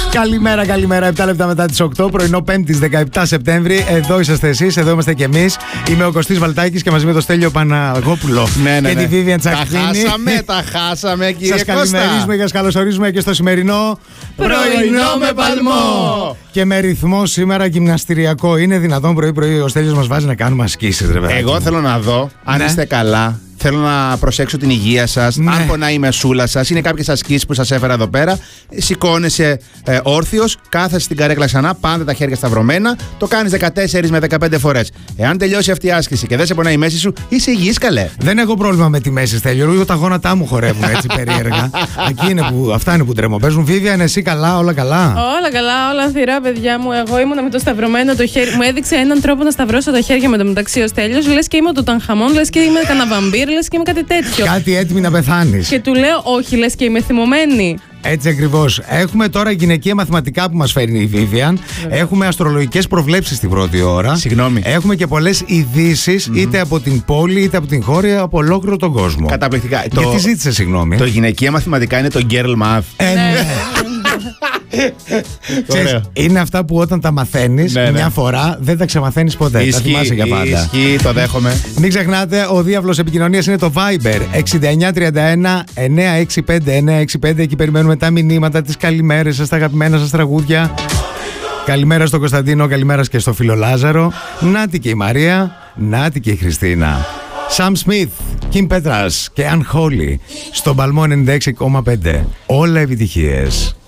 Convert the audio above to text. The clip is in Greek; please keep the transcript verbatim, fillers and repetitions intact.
Καλημέρα, καλημέρα. επτά λεπτά μετά τις οκτώ, πρωινό Πέμπτης δεκαεπτά Σεπτέμβρη. Εδώ είσαστε εσείς, εδώ είμαστε κι εμείς. Είμαι ο Κωστής Βαλτάκης και μαζί με τον Στέλιο Παναγόπουλο ναι, ναι, και ναι. τη Vivian Τσακδίνη. Τα χάσαμε, τα χάσαμε, κύριε Σας Κώστα. καλημερίζουμε και σας καλωσορίζουμε και στο σημερινό πρωινό με παλμό. Και με ρυθμό σήμερα γυμναστηριακό. Είναι δυνατόν πρωί-πρωί ο Στέλιος μας βάζει να κάνουμε ασκήσεις, ρε παιδάκι. Εγώ θέλω να δω αν Ναι. είστε καλά. Θέλω να προσέξω την υγεία σας. Ναι. Αν πονάει η μεσούλα σας, είναι κάποιες ασκήσεις που σας έφερα εδώ πέρα. Σηκώνεσαι ε, όρθιος, κάθεσαι στην καρέκλα ξανά, πάντα τα χέρια σταυρωμένα. Το κάνεις δεκατέσσερις με δεκαπέντε φορές. Εάν τελειώσει αυτή η άσκηση και δεν σε πονάει η μέση σου, είσαι υγιής, καλέ. Δεν έχω πρόβλημα με τη μέση, Στέλιο. Ούτε τα γόνατά μου χορεύουν έτσι περίεργα. Εκεί είναι που, αυτά είναι που τρέμω. Παίζουν. Vivian, εσύ καλά, όλα καλά. Όλα καλά, όλα ανθυρά, παιδιά μου. Εγώ ήμουνα με το σταυρωμένο το χέρι. Μου έδειξε έναν τρόπο να σταυρώσω τα χέρια με το μεταξύ ο Στέλιος. Λες και είμαι ο Τουτανχαμών, λες και είμαι κανένα βαμπύρ, λες και είμαι κάτι τέτοιο. Κάτι έτοιμη να πεθάνεις. Και του λέω, όχι, λες και είμαι θυμωμένη. Έτσι ακριβώς. Έχουμε τώρα γυναικεία μαθηματικά που μας φέρνει η Vivian. Έχουμε αστρολογικές προβλέψεις στην πρώτη ώρα. Συγγνώμη. Έχουμε και πολλές ειδήσεις, mm-hmm. είτε από την πόλη είτε από την χώρα, από ολόκληρο τον κόσμο. Καταπληκτικά. Γιατί το... ζήτησε συγγνώμη. Το γυναικεία μαθηματικά είναι το girl math. Ε, ναι. Ξέρεις, είναι αυτά που όταν τα μαθαίνεις ναι, ναι. μια φορά δεν τα ξεμαθαίνεις ποτέ. Ισχύει, τα θυμάσαι για πάντα. Ισχύει, το δέχομαι. Μην ξεχνάτε, ο διάβλος επικοινωνίας είναι το Viber εξήντα εννιά τριάντα ένα εννιακόσια εξήντα πέντε εννιακόσια εξήντα πέντε. Εκεί περιμένουμε τα μηνύματα, τις καλημέρες σας, τα αγαπημένα σας τραγούδια. Καλημέρα στον Κωνσταντίνο, καλημέρα και στο φίλο Λάζαρο. Νάτι και η Μαρία, νάτι και η Χριστίνα. Sam Smith, Kim Petras και Unholy στον Παλμό ενενήντα έξι κόμμα πέντε. Όλα επιτυχίες.